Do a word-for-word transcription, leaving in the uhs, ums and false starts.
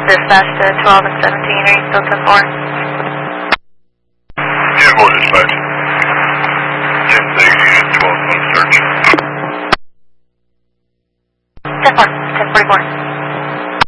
Dispatch to twelve and seventeen, are you still ten four? Yeah, go dispatch. ten six, twelve on search. ten four, ten forty-four.